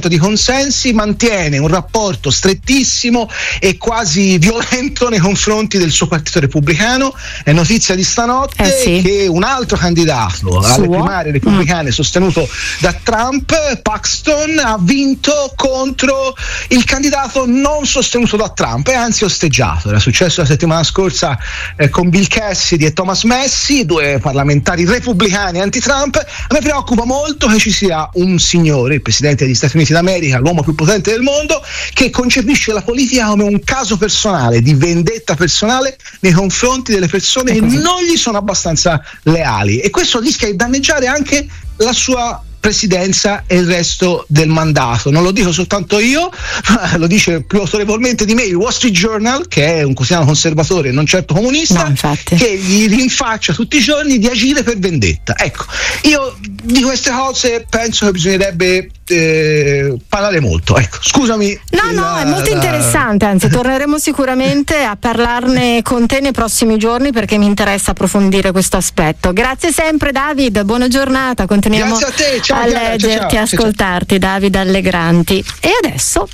100% di consensi, mantiene un rapporto strettissimo e quasi violento nei confronti del suo partito repubblicano. È notizia di stanotte che un altro candidato alle primarie repubblicane sostenuto da Trump, Paxton, ha vinto contro il candidato non sostenuto da Trump e anzi osteggiato. Era successo la settimana scorsa con Bill Cassidy e Thomas Massie, due parlamentari repubblicani anti-Trump. A me preoccupa molto che ci sia un signore, il presidente degli Stati Uniti d'America, l'uomo più potente del mondo, che concepisce la politica come un caso personale, di vendetta personale nei confronti delle persone che non gli sono abbastanza leali, e questo rischia di danneggiare anche la sua presidenza e il resto del mandato. Non lo dico soltanto io, lo dice più autorevolmente di me il Wall Street Journal, che è un quotidiano conservatore non certo comunista, che gli rinfaccia tutti i giorni di agire per vendetta. Ecco, io di queste cose penso che bisognerebbe parlare molto. Ecco, scusami. No, è molto interessante, anzi torneremo sicuramente a parlarne con te nei prossimi giorni, perché mi interessa approfondire questo aspetto. Grazie sempre David, buona giornata, continuiamo a te, ciao, a leggerti e ascoltarti. David Allegranti. E adesso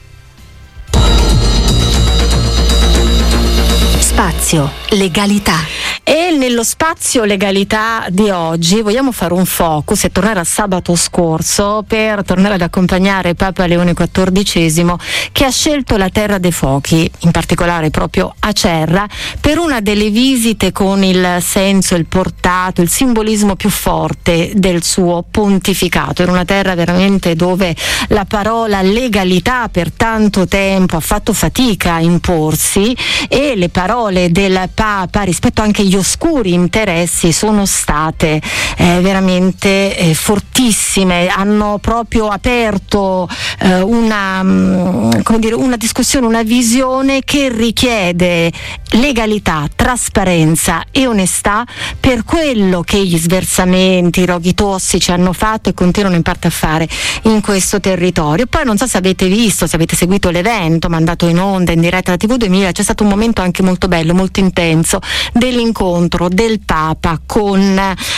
Spazio Legalità. E nello spazio legalità di oggi vogliamo fare un focus e tornare al sabato scorso per tornare ad accompagnare Papa Leone XIV, che ha scelto la Terra dei Fuochi, in particolare proprio Acerra, per una delle visite con il senso, il portato, il simbolismo più forte del suo pontificato. Era una terra veramente dove la parola legalità per tanto tempo ha fatto fatica a imporsi, e le parole del Papa rispetto anche agli oscuri interessi sono state veramente fortissime. Hanno proprio aperto una discussione, una visione che richiede legalità, trasparenza e onestà per quello che gli sversamenti, i roghi tossici hanno fatto e continuano in parte a fare in questo territorio. Poi non so se avete visto, se avete seguito l'evento mandato in onda in diretta da TV2000, c'è stato un momento anche molto bello, molto intenso, dell'incontro del Papa con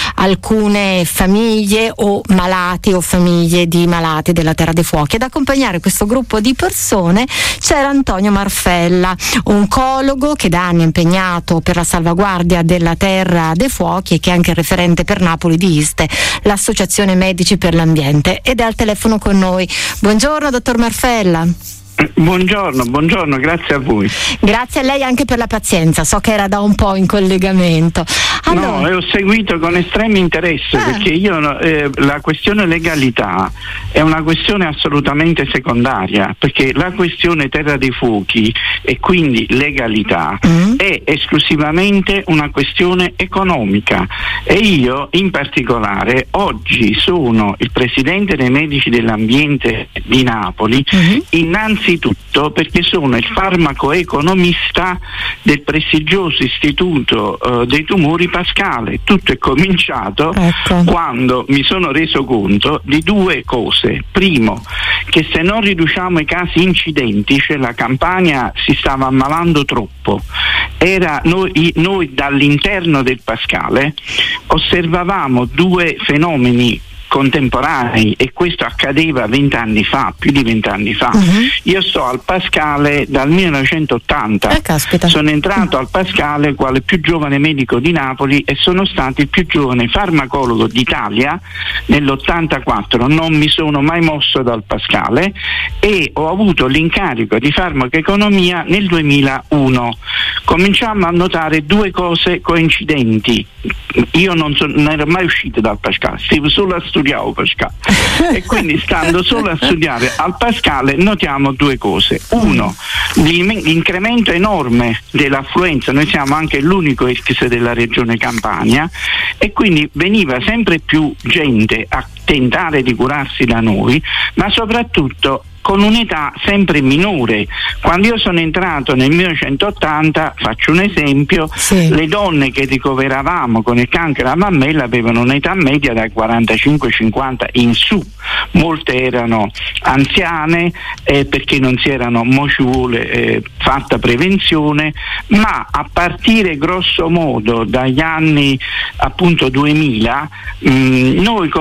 alcune famiglie o malati o famiglie di malati della Terra dei Fuochi. Ad accompagnare questo gruppo di persone c'era Antonio Marfella, oncologo che da anni è impegnato per la salvaguardia della Terra dei Fuochi e che è anche referente per Napoli di ISTE, l'Associazione Medici per l'Ambiente, ed è al telefono con noi. Buongiorno dottor Marfella. Buongiorno, grazie a voi. Grazie a lei anche per la pazienza, so che era da un po' in collegamento. No, ho seguito con estremo interesse perché la questione legalità è una questione assolutamente secondaria, perché la questione Terra dei Fuochi e quindi legalità è esclusivamente una questione economica, e io in particolare oggi sono il presidente dei Medici dell'Ambiente di Napoli, innanzitutto perché sono il farmacoeconomista del prestigioso istituto dei tumori Pascale. Tutto è cominciato quando mi sono reso conto di due cose. Primo, che se non riduciamo i casi incidenti, cioè la Campania si stava ammalando troppo, noi dall'interno del Pascale osservavamo due fenomeni contemporanei, e questo accadeva 20 anni fa, più di 20 anni fa. Io sto al Pascale dal 1980, sono entrato al Pascale quale più giovane medico di Napoli e sono stato il più giovane farmacologo d'Italia nell'84. Non mi sono mai mosso dal Pascale e ho avuto l'incarico di farmacoeconomia nel 2001. Cominciamo a notare due cose coincidenti. Io non ero mai uscito dal Pascale, stavo solo a studiare Pascale e quindi stando solo a studiare al Pascale notiamo due cose. Uno, l'incremento enorme dell'affluenza. Noi siamo anche l'unico ex della regione Campania e quindi veniva sempre più gente a tentare di curarsi da noi, ma soprattutto con un'età sempre minore. Quando io sono entrato nel 1980, faccio un esempio, le donne che ricoveravamo con il cancro alla mammella avevano un'età media da 45-50 in su, molte erano anziane perché non si erano fatta prevenzione, ma a partire grosso modo dagli anni appunto 2000 noi cominciavamo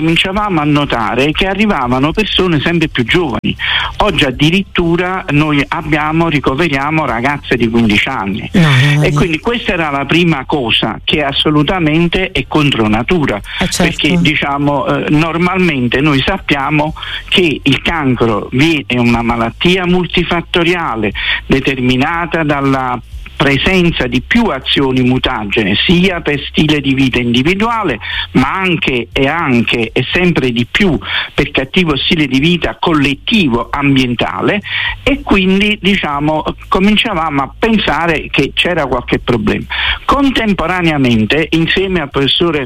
cominciamo a notare che arrivavano persone sempre più giovani. Oggi addirittura noi ricoveriamo ragazze di 15 anni. E quindi questa era la prima cosa, che assolutamente è contro natura, certo. Perché normalmente noi sappiamo che il cancro è una malattia multifattoriale determinata dalla presenza di più azioni mutagene, sia per stile di vita individuale, ma anche e sempre di più per cattivo stile di vita collettivo ambientale, e quindi cominciavamo a pensare che c'era qualche problema. Contemporaneamente, insieme al professore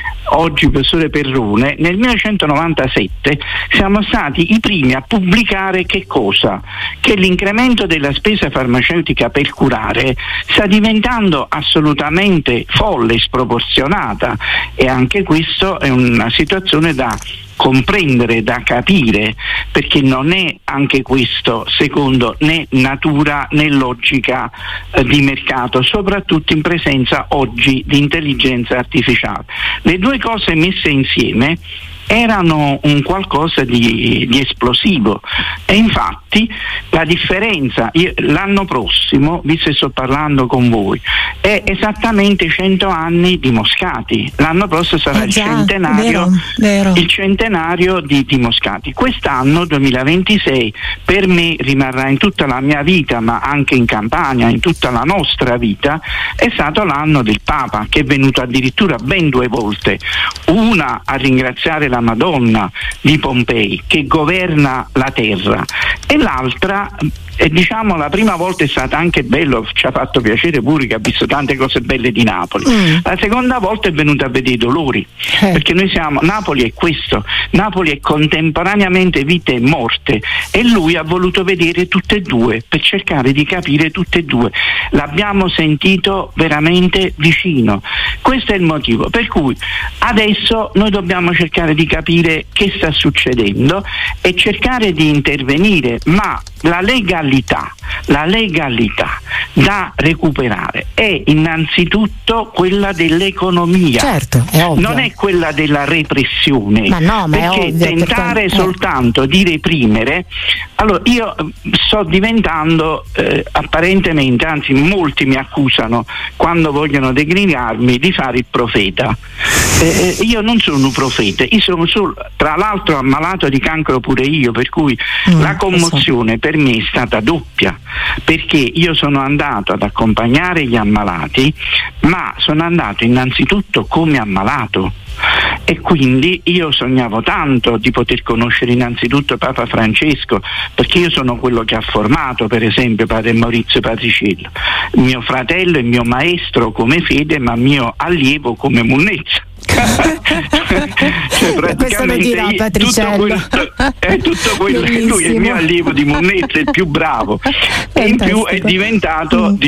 Perrone, nel 1997 siamo stati i primi a pubblicare che cosa? Che l'incremento della spesa farmaceutica per curare sta diventando assolutamente folle, sproporzionata, e anche questo è una situazione da comprendere, da capire, perché non è anche questo secondo né natura né logica di mercato, soprattutto in presenza oggi di intelligenza artificiale. Le due cose messe insieme erano un qualcosa di esplosivo, e infatti la differenza l'anno prossimo, visto che sto parlando con voi, è esattamente 100 anni di Moscati. L'anno prossimo sarà il centenario, vero. Il centenario di Moscati. Quest'anno 2026 per me rimarrà in tutta la mia vita, ma anche in Campania, in tutta la nostra vita, è stato l'anno del Papa, che è venuto addirittura ben 2 volte, una a ringraziare la Madonna di Pompei che governa la terra, e l'altra, la prima volta è stata anche bello, ci ha fatto piacere pure, che ha visto tante cose belle di Napoli. La seconda volta è venuta a vedere i dolori, perché Napoli è questo, Napoli è contemporaneamente vita e morte, e lui ha voluto vedere tutte e due per cercare di capire tutte e due. L'abbiamo sentito veramente vicino. Questo è il motivo per cui adesso noi dobbiamo cercare di capire che sta succedendo e cercare di intervenire, ma la legalità da recuperare è innanzitutto quella dell'economia, certo, è ovvio. Non è quella della repressione, ma perché è ovvio, tentare soltanto di reprimere. Allora io sto diventando apparentemente, anzi molti mi accusano quando vogliono declinarmi di fare il profeta. Io non sono un profeta, io sono tra l'altro ammalato di cancro pure io, per cui la commozione per me è stata doppia, perché io sono andato ad accompagnare gli ammalati, ma sono andato innanzitutto come ammalato, e quindi io sognavo tanto di poter conoscere innanzitutto Papa Francesco, perché io sono quello che ha formato per esempio Padre Maurizio Patriciello, mio fratello e mio maestro come fede, ma mio allievo come munnezza. Cioè, questo lo dirà Patriciello. Tutto quello che lui è il mio allievo di Monnezza, il più bravo, e in più è diventato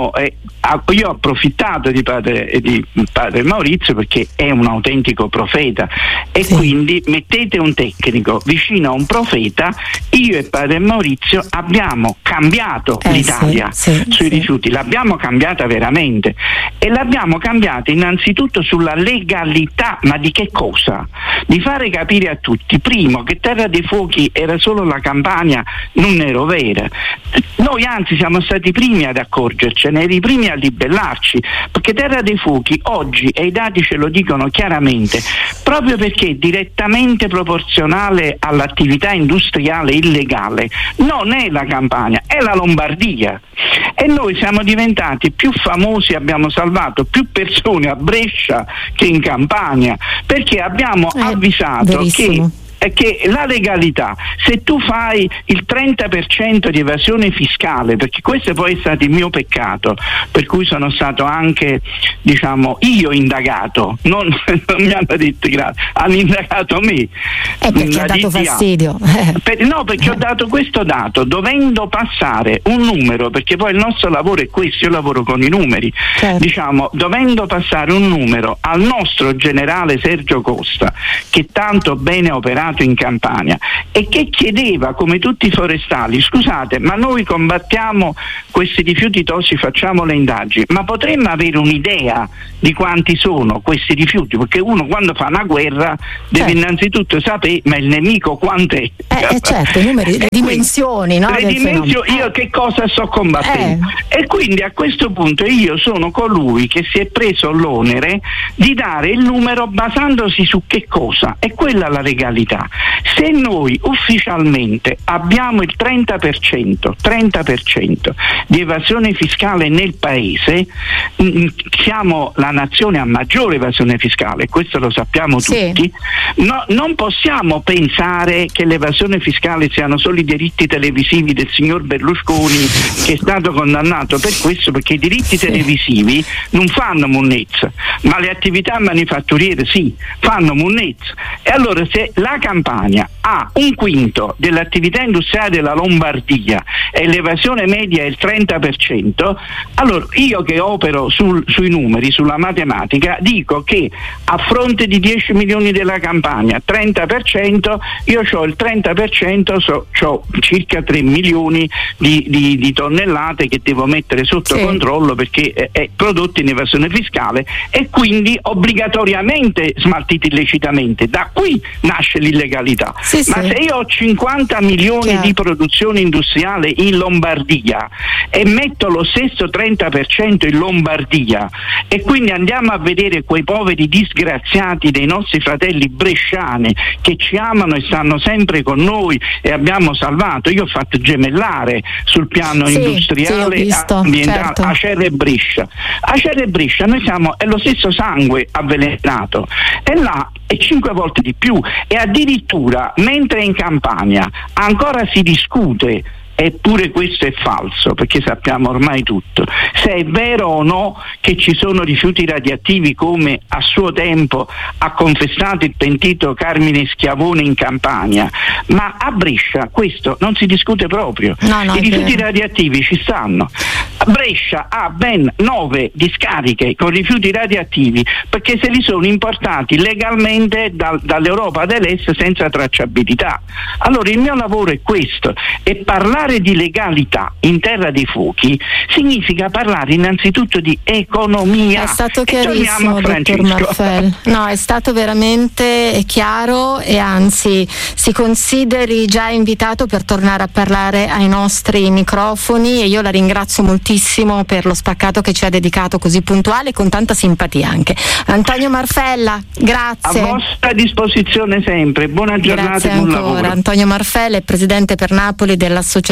io ho approfittato di padre Maurizio, perché è un autentico profeta, e quindi mettete un tecnico vicino a un profeta. Io e padre Maurizio abbiamo cambiato l'Italia sui rifiuti, l'abbiamo cambiata veramente, e l'abbiamo cambiata innanzitutto sulla legalità. Ma di che cosa? Di fare capire a tutti, primo, che Terra dei Fuochi era solo la Campania, non ero vera. Noi anzi siamo stati i primi ad accorgercene, i primi a ribellarci, perché Terra dei Fuochi oggi, e i dati ce lo dicono chiaramente, proprio perché è direttamente proporzionale all'attività industriale illegale, non è la Campania, è la Lombardia, e noi siamo diventati più famosi, abbiamo salvato più persone a Brescia che in Campania, perché abbiamo avvisato che la legalità, se tu fai il 30% di evasione fiscale, perché questo poi è stato il mio peccato, per cui sono stato anche io indagato, non mi hanno detto grazie, hanno indagato me, perché ha dato fastidio. Perché ho dato questo dato dovendo passare un numero, perché poi il nostro lavoro è questo, io lavoro con i numeri, dovendo passare un numero al nostro generale Sergio Costa, che tanto bene ha operato iniziato in Campania e che chiedeva, come tutti i forestali, scusate, ma noi combattiamo questi rifiuti tossici, facciamo le indagini, ma potremmo avere un'idea di quanti sono questi rifiuti, perché uno quando fa una guerra deve innanzitutto sapere ma il nemico quant'è. Certo, i numeri, le dimensioni, no? Le dimensioni, io che cosa sto combattendo. E quindi a questo punto io sono colui che si è preso l'onere di dare il numero basandosi su che cosa? È quella la legalità. Se noi ufficialmente abbiamo il 30% di evasione fiscale nel paese, siamo la nazione a maggiore evasione fiscale, questo lo sappiamo tutti, no, non possiamo pensare che l'evasione fiscale siano solo i diritti televisivi del signor Berlusconi, che è stato condannato per questo, perché i diritti televisivi non fanno monnezza, ma le attività manifatturiere fanno monnezza. E allora se la Campania ha 1/5 dell'attività industriale della Lombardia e l'evasione media è il 30%, allora io che opero sui numeri, sulla matematica, dico che a fronte di 10 milioni della Campania, 30%, io ho il 30%, ho circa 3 milioni di tonnellate che devo mettere sotto controllo, perché è prodotto in evasione fiscale e quindi obbligatoriamente smaltiti illecitamente. Da qui nasce l'illegalità. Ma se io ho 50 milioni di produzione industriale in Lombardia e metto lo stesso 30% in Lombardia, e quindi andiamo a vedere quei poveri disgraziati dei nostri fratelli bresciani che ci amano e stanno sempre con noi e abbiamo salvato. Io ho fatto gemellare sul piano industriale, ambientale, Acerra e Brescia. Acerra e Brescia, noi siamo, è lo stesso sangue avvelenato, e là è 5 volte di più, e addirittura mentre in Campania ancora si discute, eppure questo è falso, perché sappiamo ormai tutto, se è vero o no che ci sono rifiuti radioattivi, come a suo tempo ha confessato il pentito Carmine Schiavone in Campania, ma a Brescia questo non si discute proprio. I rifiuti radioattivi ci stanno. Brescia ha ben 9 discariche con rifiuti radioattivi, perché se li sono importati legalmente dall'Europa dell'Est senza tracciabilità. Allora il mio lavoro è questo, e parlare di legalità in terra dei fuochi significa parlare innanzitutto di economia. È stato chiarissimo, dottor Marfel. No, è stato veramente chiaro, e anzi si consideri già invitato per tornare a parlare ai nostri microfoni, e io la ringrazio moltissimo per lo spaccato che ci ha dedicato, così puntuale e con tanta simpatia anche. Antonio Marfella, grazie. A vostra disposizione sempre, buona giornata. Grazie e buon ancora. lavoro. Antonio Marfella è presidente per Napoli dell'Associazione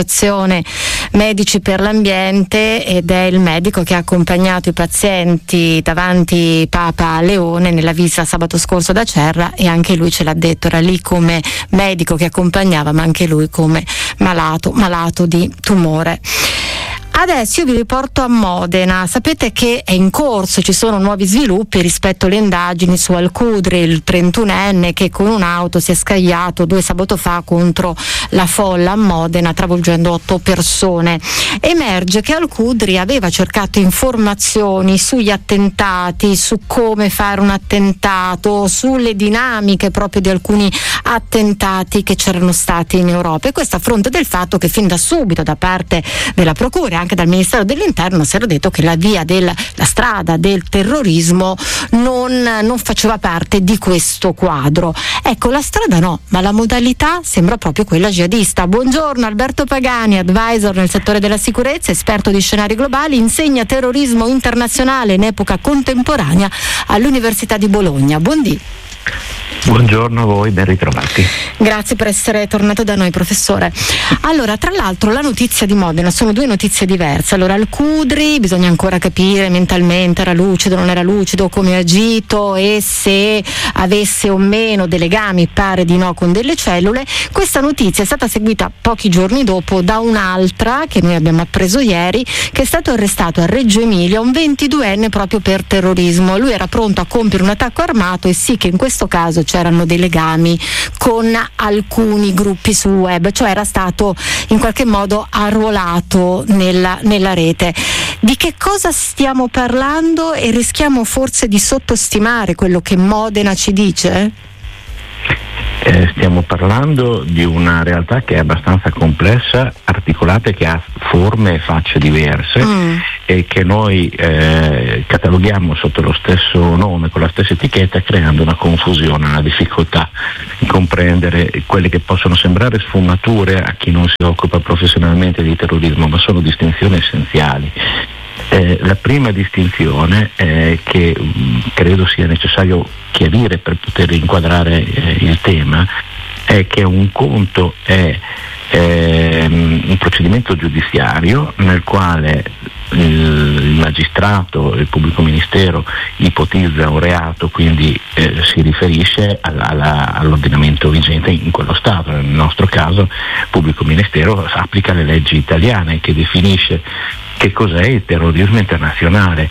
Medici per l'Ambiente, ed è il medico che ha accompagnato i pazienti davanti Papa Leone nella visita sabato scorso da Acerra, e anche lui ce l'ha detto, era lì come medico che accompagnava, ma anche lui come malato di tumore. Adesso io vi riporto a Modena. Sapete che è in corso, ci sono nuovi sviluppi rispetto alle indagini su Al-Qudri, il 31enne che con un'auto si è scagliato 2 sabato fa contro la folla a Modena, travolgendo 8 persone. Emerge che Al-Qudri aveva cercato informazioni sugli attentati, su come fare un attentato, sulle dinamiche proprio di alcuni attentati che c'erano stati in Europa, e questo a fronte del fatto che fin da subito da parte della Procura, anche dal Ministero dell'Interno, si era detto che la strada del terrorismo non faceva parte di questo quadro. Ecco, la strada no, ma la modalità sembra proprio quella jihadista. Buongiorno, Alberto Pagani, advisor nel settore della sicurezza, esperto di scenari globali, insegna terrorismo internazionale in epoca contemporanea all'Università di Bologna. Buondì. Buongiorno a voi, ben ritrovati. Grazie per essere tornato da noi, professore. Allora, tra l'altro la notizia di Modena, sono 2 notizie diverse. Allora, Al-Qudri bisogna ancora capire mentalmente era lucido, non era lucido, come ha agito e se avesse o meno dei legami, pare di no, con delle cellule. Questa notizia è stata seguita pochi giorni dopo da un'altra che noi abbiamo appreso ieri, che è stato arrestato a Reggio Emilia un 22enne proprio per terrorismo. Lui era pronto a compiere un attacco armato, e sì che in questo caso c'erano dei legami con alcuni gruppi sul web, cioè era stato in qualche modo arruolato nella rete. Di che cosa stiamo parlando, e rischiamo forse di sottostimare quello che Modena ci dice? Stiamo parlando di una realtà che è abbastanza complessa, articolata e che ha forme e facce diverse e che noi cataloghiamo sotto lo stesso nome, con la stessa etichetta, creando una confusione, una difficoltà di comprendere quelle che possono sembrare sfumature a chi non si occupa professionalmente di terrorismo, ma sono distinzioni essenziali. La prima distinzione che credo sia necessario chiarire per poter inquadrare il tema è che un conto è un procedimento giudiziario nel quale il magistrato, il pubblico ministero ipotizza un reato, quindi si riferisce all'ordinamento vigente in quello Stato. Nel nostro caso il pubblico ministero applica le leggi italiane che definisce che cos'è il terrorismo internazionale.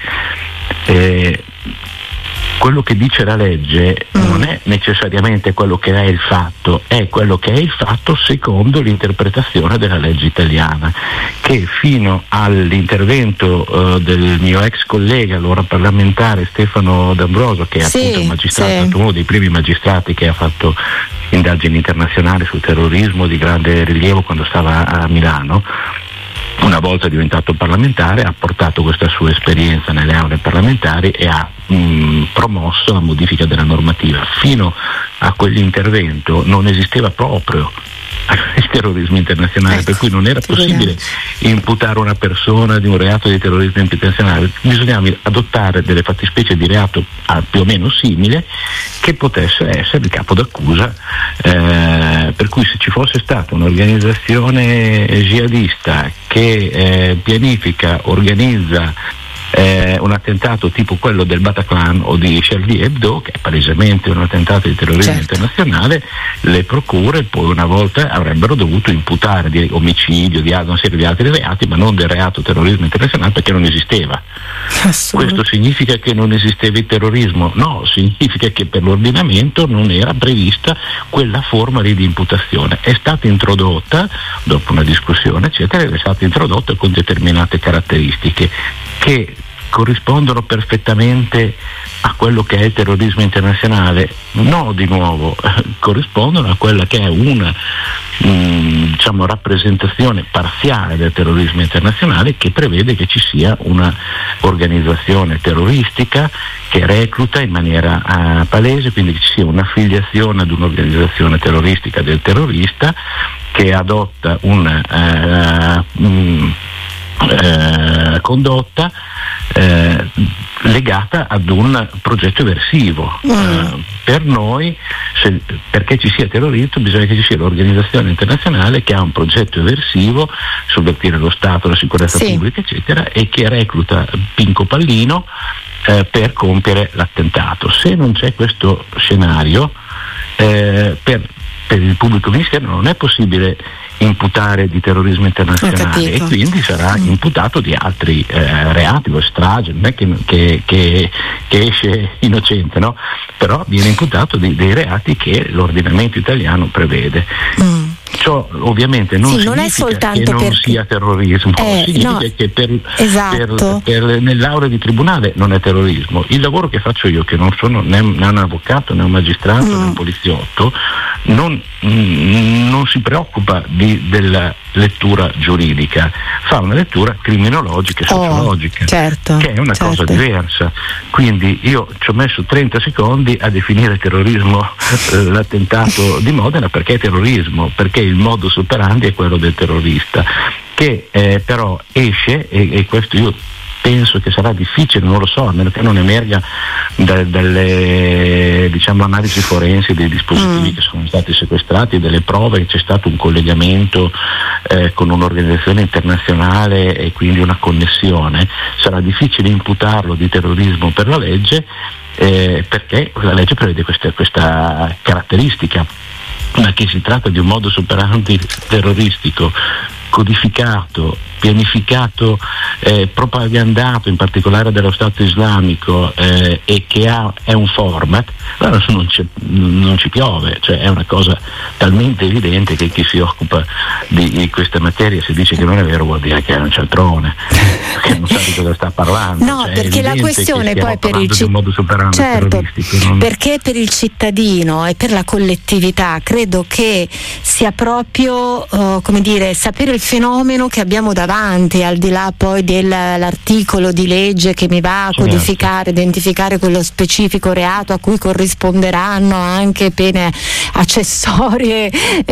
Quello che dice la legge non è necessariamente quello che è il fatto, è quello che è il fatto secondo l'interpretazione della legge italiana, che fino all'intervento del mio ex collega, allora parlamentare Stefano D'Ambroso, che è appunto un magistrato, uno dei primi magistrati che ha fatto indagini internazionali sul terrorismo di grande rilievo quando stava a Milano, una volta diventato parlamentare ha portato questa sua esperienza nelle aule parlamentari e ha promosso la modifica della normativa. Fino a quell'intervento non esisteva proprio il terrorismo internazionale, per cui non era possibile imputare una persona di un reato di terrorismo internazionale, bisognava adottare delle fattispecie di reato più o meno simile che potesse essere il capo d'accusa, per cui se ci fosse stata un'organizzazione jihadista che pianifica, organizza un attentato tipo quello del Bataclan o di Charlie Hebdo, che è palesemente un attentato di terrorismo internazionale, le procure poi una volta avrebbero dovuto imputare di omicidio, di una serie di altri reati, ma non del reato terrorismo internazionale, perché non esisteva. Questo significa che non esisteva il terrorismo? No, significa che per l'ordinamento non era prevista quella forma di imputazione. È stata introdotta dopo una discussione eccetera, è stata introdotta con determinate caratteristiche che corrispondono perfettamente a quello che è il terrorismo internazionale. No, di nuovo, corrispondono a quella che è una rappresentazione parziale del terrorismo internazionale, che prevede che ci sia una organizzazione terroristica che recluta in maniera palese, quindi che ci sia un'affiliazione ad un'organizzazione terroristica del terrorista, che adotta una condotta legata ad un progetto eversivo. Per noi, perché ci sia terrorismo, bisogna che ci sia l'organizzazione internazionale che ha un progetto eversivo, sovvertire lo Stato, la sicurezza pubblica eccetera, e che recluta Pinco Pallino per compiere l'attentato. Se non c'è questo scenario, per il pubblico ministero non è possibile imputare di terrorismo internazionale, e quindi sarà imputato di altri reati, lo strage, non è che esce innocente, no? Però viene imputato dei reati che l'ordinamento italiano prevede. Ciò ovviamente non significa che non sia terrorismo, significa che nell'aula di tribunale non è terrorismo. Il lavoro che faccio io, che non sono né un avvocato né un magistrato né un poliziotto, non si preoccupa della lettura giuridica, fa una lettura criminologica e sociologica, che è una cosa diversa. Quindi io ci ho messo 30 secondi a definire terrorismo l'attentato di Modena, perché è terrorismo, perché il modus operandi è quello del terrorista, che però esce, e questo io penso che sarà difficile, non lo so, a meno che non emerga dalle analisi forensi dei dispositivi che sono stati sequestrati, delle prove che c'è stato un collegamento con un'organizzazione internazionale e quindi una connessione. Sarà difficile imputarlo di terrorismo per la legge, perché la legge prevede questa caratteristica, ma che si tratta di un modus operandi terroristico codificato pianificato, propagandato in particolare dallo Stato islamico e che è un format, allora non ci piove, cioè è una cosa talmente evidente che chi si occupa di questa materia, se dice che non è vero vuol dire che è un cialtrone, che non sa di cosa sta parlando. No, cioè, perché la questione poi per il certo, perché per il cittadino e per la collettività credo che sia proprio come dire, sapere il fenomeno che abbiamo davanti, al di là poi dell'articolo di legge che mi va a codificare, identificare quello specifico reato a cui corrisponderanno anche pene accessorie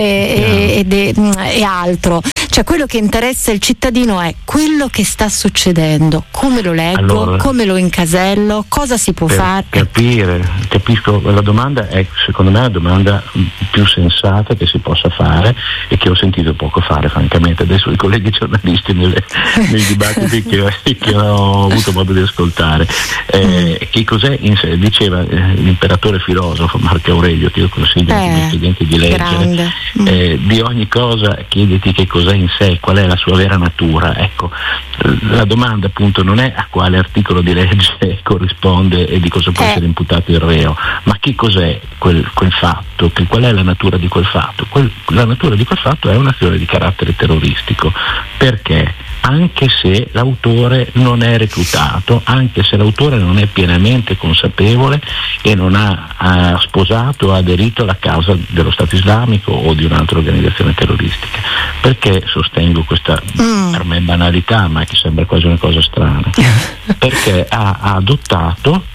e altro. Cioè quello che interessa il cittadino è quello che sta succedendo, come lo leggo, come lo incasello, cosa si può fare. Capisco, la domanda è secondo me la domanda più sensata che si possa fare e che ho sentito poco fare francamente adesso i colleghi giornalisti nei dibattiti che ho avuto modo di ascoltare. Che cos'è in sé? Diceva l'imperatore filosofo Marco Aurelio, che io consiglio ai miei studenti di leggere, di ogni cosa chiediti che cos'è in sé, qual è la sua vera natura. Ecco, la domanda appunto non è a quale articolo di legge corrisponde e di cosa può essere imputato il reo, ma che cos'è quel fatto, qual è la natura di quel fatto. La natura di quel fatto è un'azione di carattere terroristico, perché anche se l'autore non è reclutato, anche se l'autore non è pienamente consapevole e non ha sposato o aderito alla causa dello Stato islamico o di un'altra organizzazione terroristica. Perché sostengo questa per me banalità, ma che sembra quasi una cosa strana? Perché ha adottato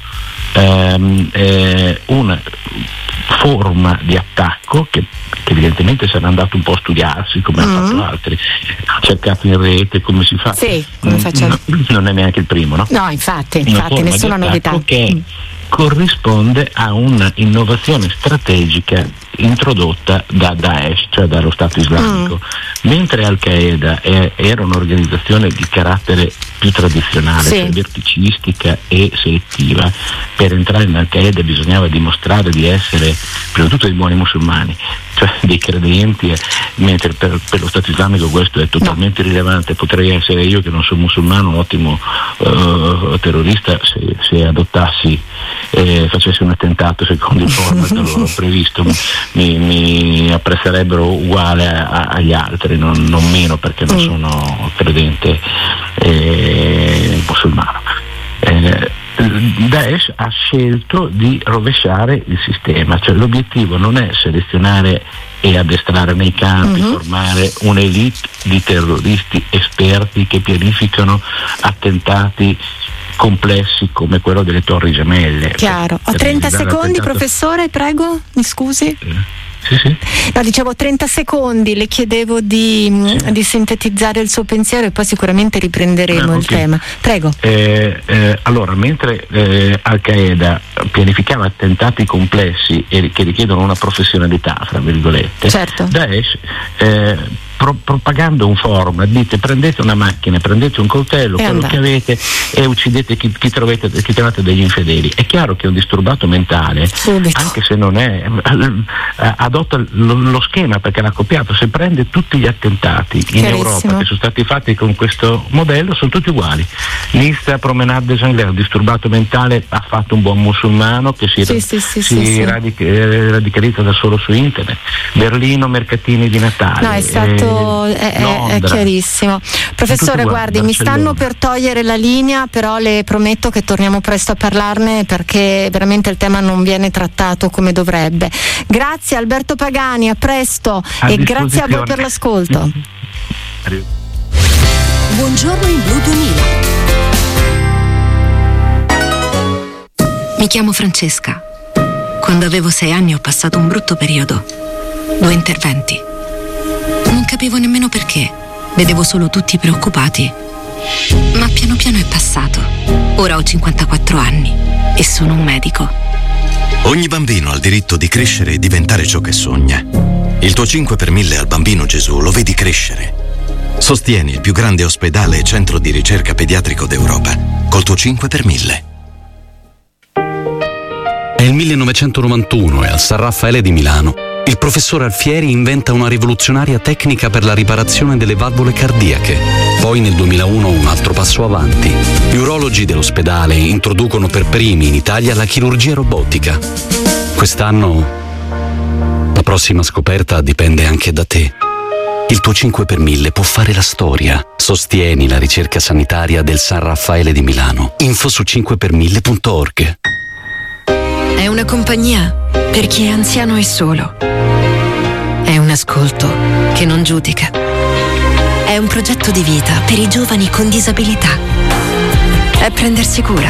una forma di attacco che evidentemente sarà andato un po' a studiarsi come hanno fatto altri, ha cercato in rete come si fa. Sì, come facciamo? Non è neanche il primo, no? No, infatti nessuna novità. Che corrisponde a una innovazione strategica introdotta da Daesh, cioè dallo Stato islamico. Mentre Al-Qaeda era un'organizzazione di carattere più tradizionale, cioè verticistica e selettiva, per entrare in Al-Qaeda bisognava dimostrare di essere prima di tutto dei buoni musulmani, cioè dei credenti, mentre per lo Stato islamico questo è totalmente irrilevante. Potrei essere io che non sono musulmano un ottimo terrorista se adottassi facessi un attentato secondo il format loro previsto, mi apprezzerebbero uguale agli altri, non meno, perché non sono credente musulmano. Daesh ha scelto di rovesciare il sistema, cioè l'obiettivo non è selezionare e addestrare nei campi, formare un'elite di terroristi esperti che pianificano attentati complessi come quello delle Torri Gemelle. Chiaro. Ho 30 secondi, professore, prego, mi scusi. Sì. No, dicevo 30 secondi, le chiedevo di sintetizzare il suo pensiero e poi sicuramente riprenderemo il tema. Prego. Allora, mentre Al-Qaeda pianificava attentati complessi e che richiedono una professionalità, fra virgolette, Daesh propagando un forum, dite prendete una macchina, prendete un coltello, quello che avete, e uccidete chi trovate degli infedeli. È chiaro che un disturbato mentale, anche se non è, adotta lo schema, perché l'ha copiato. Se prende tutti gli attentati in Europa che sono stati fatti con questo modello, sono tutti uguali. Lista Promenade des Anglais, un disturbato mentale ha fatto un buon musulmano che si radicalizza da solo su internet. Berlino, mercatini di Natale. No, è stato è chiarissimo. Professore, guardi, mi stanno per togliere la linea, però le prometto che torniamo presto a parlarne, perché veramente il tema non viene trattato come dovrebbe. Grazie Alberto Pagani, a presto, e grazie a voi per l'ascolto. Buongiorno in Blu 2000. Mi chiamo Francesca. Quando avevo 6 anni ho passato un brutto periodo. 2 interventi. Non capivo nemmeno perché, vedevo solo tutti preoccupati. Ma piano piano è passato. Ora ho 54 anni e sono un medico. Ogni bambino ha il diritto di crescere e diventare ciò che sogna. Il tuo 5 per 1000 al Bambino Gesù lo vedi crescere. Sostieni il più grande ospedale e centro di ricerca pediatrico d'Europa col tuo 5 per 1000. È il 1991 e al San Raffaele di Milano il professor Alfieri inventa una rivoluzionaria tecnica per la riparazione delle valvole cardiache. Poi nel 2001 un altro passo avanti. Gli urologi dell'ospedale introducono per primi in Italia la chirurgia robotica. Quest'anno la prossima scoperta dipende anche da te. Il tuo 5 per 1000 può fare la storia. Sostieni la ricerca sanitaria del San Raffaele di Milano. Info su 5per1000.org. È una compagnia per chi è anziano e solo. È un ascolto che non giudica. È un progetto di vita per i giovani con disabilità. È prendersi cura